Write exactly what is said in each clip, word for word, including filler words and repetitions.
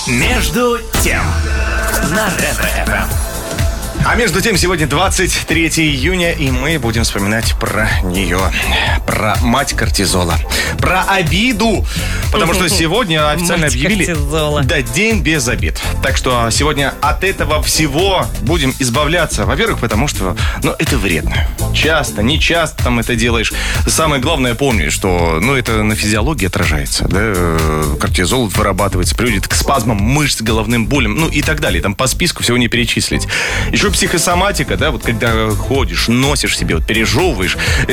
Между тем на Ретро-эф эм. А между тем, сегодня двадцать третьего июня, и мы будем вспоминать про нее, про мать кортизола, про обиду, потому что сегодня официально мать объявили кортизола. Да, день без обид. Так что сегодня от этого всего будем избавляться. Во-первых, потому что, ну, это вредно. Часто, не часто там это делаешь. Самое главное, помни, что, ну, это на физиологии отражается, да, кортизол вырабатывается, приводит к спазмам мышц, головным болям, ну, и так далее. Там по списку всего не перечислить. Еще психосоматика, да, вот когда ходишь, носишь себе, вот пережевываешь,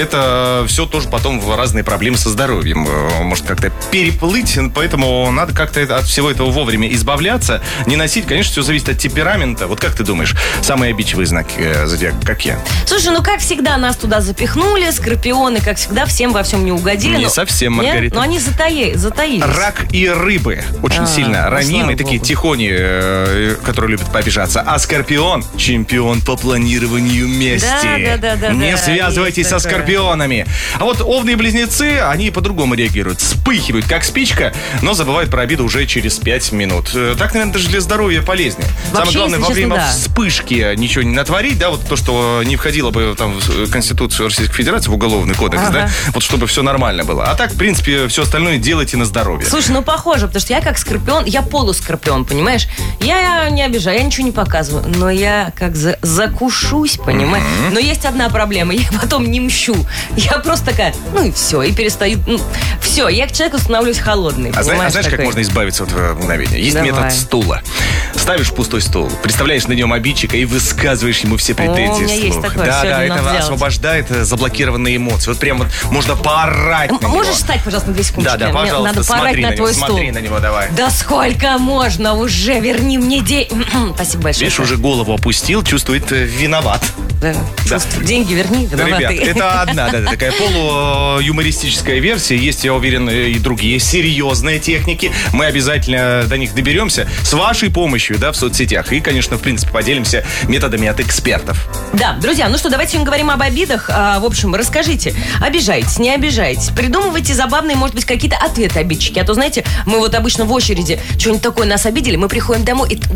это все тоже потом в разные проблемы со здоровьем может как-то переплыть, поэтому надо как-то от всего этого вовремя избавляться, не носить, конечно, все зависит от темперамента. Вот как ты думаешь, самые обидчивые знаки э, зодиака какие? Слушай, ну как всегда нас туда запихнули, скорпионы, как всегда, всем во всем не угодили. Не но... совсем, Маргарита. Нет? Но они затаи... затаились. Рак и рыбы очень А, сильно ну, ранимые, слава такие богу. тихони, э, которые любят пообижаться. А скорпион — чемпион по планированию мести. Да, да, да, да, Не да, связывайтесь есть со такое. скорпионами. А вот овны и близнецы, они по-другому реагируют. Вспыхивают, как спичка, но забывают про обиду уже через пять минут. Э, Так, наверное, даже для здоровья полезнее. Самое Вообще, главное, если во время честно, да. вспышки ничего не натворить, да, вот то, что не входило бы там в Конституцию Российской Федерации, в Уголовный кодекс, Ага. да, вот чтобы все нормально было. А так, в принципе, все остальное делайте на здоровье. Слушай, ну похоже, потому что я как скорпион, я полускорпион, понимаешь? Я не обижаю, я ничего не показываю, но я как за, закушусь, понимаешь? Mm-hmm. Но есть одна проблема, я потом не мщу. Я просто такая, ну и все, и перестаю, ну, все, я к человеку становлюсь холодной. А, зна- а знаешь, такой? как можно избавиться от этого мгновения? Есть Давай. метод стула. Ставишь пустой стул, представляешь на нем обидчика и высказываешь ему все претензии у меня есть вслух. такое, Да, сегодня да, это надо сделать. освобождает э, заблокированные эмоции. Вот прям вот можно поорать на него. Можешь встать, пожалуйста, на две секундочки? Да, да, Мне пожалуйста, надо поорать смотри на на него, твой стул. смотри на него, давай. Да сколько можно уже? Верни мне деньги. Спасибо большое. Видишь, уже голову опустил, чувствует э, виноват. Да. Да. Деньги верни, виноватый. Ребят, это одна, да, да, такая полуюмористическая версия. Есть, я уверен, и другие серьезные техники. Мы обязательно до них доберемся с вашей помощью, да, в соцсетях. И, конечно, в принципе, поделимся методами от экспертов. Да, друзья, ну что, давайте сегодня говорим об обидах. А, в общем, расскажите, обижаетесь, не обижаетесь? Придумывайте забавные, может быть, какие-то ответы обидчики. А то, знаете, мы вот обычно в очереди что-нибудь такое нас обидели, мы приходим домой и...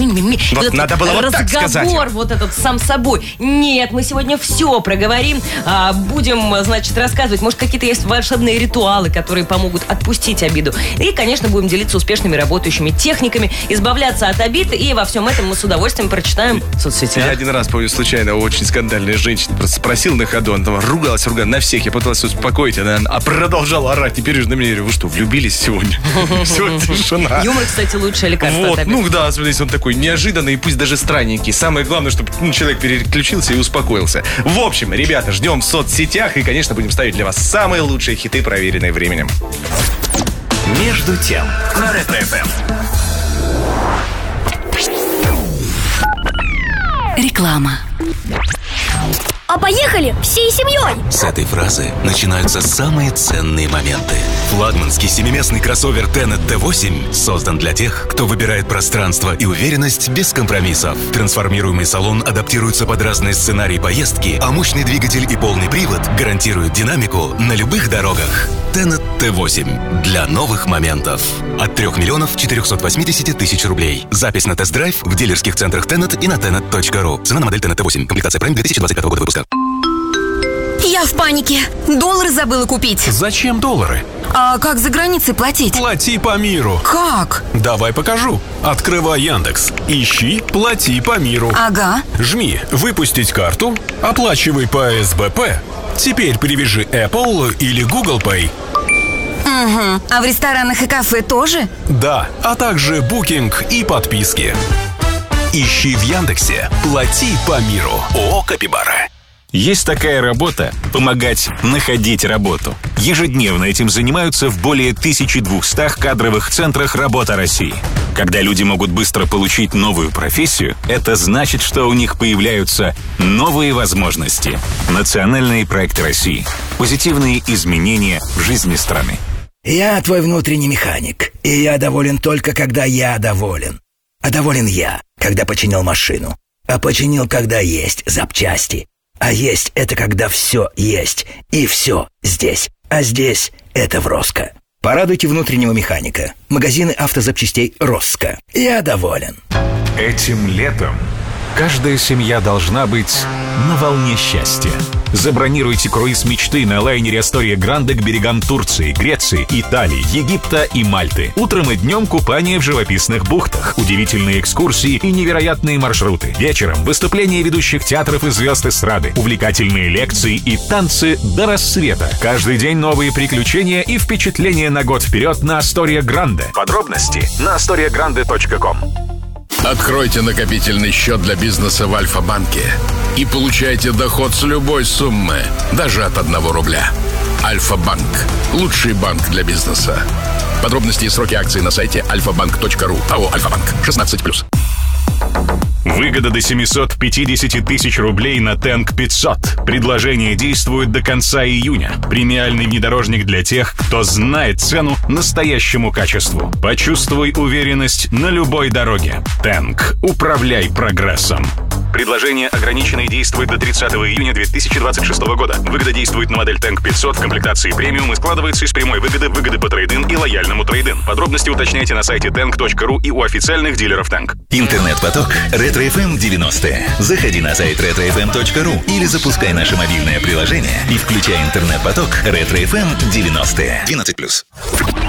Вот и надо было вот так сказать. Разговор вот этот сам собой. Нет, мы сегодня все проговорим. А, будем, значит, рассказывать. Может, какие-то есть волшебные ритуалы, которые помогут отпустить обиду. И, конечно, будем делиться успешными работающими техниками, избавляться от обид. И во всем этом мы с удовольствием прочитаем в соцсетях. Я один раз, помню, случайно очень скандальная женщина просто спросила на ходу, она там ругалась, ругалась на всех, я пыталась успокоить, она а продолжала орать, теперь уже на меня, вы что, влюбились сегодня? Все, тишина. Юмор, кстати, лучшее лекарство Вот, от обид. ну да, смотрите, он такой неожиданный, пусть даже странненький. Самое главное, чтобы ну, человек переключился и успокоился. В общем, ребята, ждем в соцсетях и, конечно, будем ставить для вас самые лучшие хиты, проверенные временем. Между тем на Ретро-эф эм. Реклама. А поехали всей семьей! С этой фразы начинаются самые ценные моменты. Флагманский семиместный кроссовер Tenet ти восемь создан для тех, кто выбирает пространство и уверенность без компромиссов. Трансформируемый салон адаптируется под разные сценарии поездки, а мощный двигатель и полный привод гарантируют динамику на любых дорогах. Tenet ти восемь для новых моментов. От трех миллионов четырехсот восьмидесяти тысяч рублей. Запись на тест-драйв в дилерских центрах Tenet и на tenet точка ру. Цена на модель Tenet ти восемь. Комплектация Prime две тысячи двадцать пятого года выпуска. Я в панике. Доллары забыла купить. Зачем доллары? А как за границей платить? Плати по миру. Как? Давай покажу. Открывай Яндекс. Ищи «Плати по миру». Ага. Жми «Выпустить карту», оплачивай по эс бэ пэ. Теперь привяжи Apple или Google Pay. Угу. А в ресторанах и кафе тоже? Да, а также букинг и подписки. Ищи в Яндексе «Плати по миру». ООО «Капибара». Есть такая работа – помогать находить работу. Ежедневно этим занимаются в более тысяча двести кадровых центрах «Работа России». Когда люди могут быстро получить новую профессию, это значит, что у них появляются новые возможности. Национальные проекты России. Позитивные изменения в жизни страны. Я твой внутренний механик, и я доволен только, когда я доволен. А доволен я, когда починил машину. А починил, когда есть запчасти. А есть — это когда все есть, и все здесь. А здесь — это Вроско. Порадуйте внутреннего механика. Магазины автозапчастей «Росско». Я доволен. Этим летом каждая семья должна быть на волне счастья. Забронируйте круиз мечты на лайнере Астория Гранде к берегам Турции, Греции, Италии, Египта и Мальты. Утром и днем купание в живописных бухтах, удивительные экскурсии и невероятные маршруты. Вечером выступления ведущих театров и звезд эстрады, увлекательные лекции и танцы до рассвета. Каждый день новые приключения и впечатления на год вперед на Астория Гранде. Подробности на астория гранде точка ком. Откройте накопительный счет для бизнеса в Альфа-банке и получайте доход с любой суммы, даже от одного рубля. Альфа-банк. Лучший банк для бизнеса. Подробности и сроки акций на сайте альфа банк точка ру. АО «Альфа-банк». шестнадцать плюс. Выгода до семьсот пятьдесят тысяч рублей на Тэнк пятьсот. Предложение действует до конца июня. Премиальный внедорожник для тех, кто знает цену настоящему качеству. Почувствуй уверенность на любой дороге. Тэнк. Управляй прогрессом. Предложение ограничено и действует до тридцатого июня две тысячи двадцать шестого года. Выгода действует на модель Тэнк пятьсот в комплектации премиум и складывается из прямой выгоды, выгоды по трейд-ин и лояльному трейд-ин. Подробности уточняйте на сайте тэнк точка ру и у официальных дилеров Тэнк. Интернет-поток Ретро эф эм девяностые. Заходи на сайт ретро эф эм точка ру или запускай наше мобильное приложение и включай интернет-поток Ретро эф эм девяностые. двенадцать плюс.